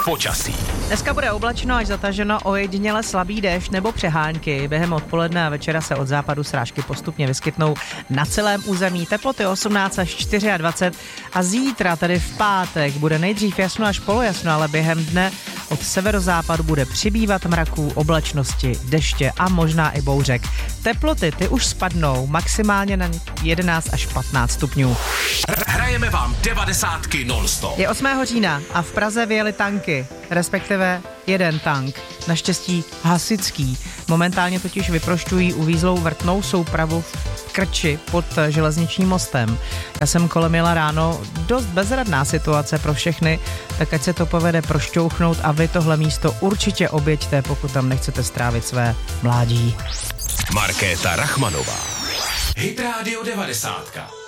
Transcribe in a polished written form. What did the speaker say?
počasí. Dneska bude oblačno až zataženo, ojediněle slabý déšť nebo přehánky. Během odpoledne a večera se od západu srážky postupně vyskytnou na celém území. Teploty 18 až 24 a zítra, tedy v pátek, bude nejdřív jasno až polojasno, ale během dne od severozápadu bude přibývat mraků, oblačnosti, deště a možná i bouřek. Teploty ty už spadnou maximálně na 11 až 15 stupňů. Hrajeme vám 90 non-stop. Je 8. října a v Praze vyjeli tanky, respektive jeden tank, naštěstí hasičský. Momentálně totiž vyprošťují uvízlou vrtnou soupravu v Krči pod železničním mostem. Já jsem kolem jela ráno, dost bezradná situace pro všechny, tak ať se to povede prošťouchnout a vy tohle místo určitě objeďte, pokud tam nechcete strávit své mládí. Markéta Rachmanová. Hit Radio 90.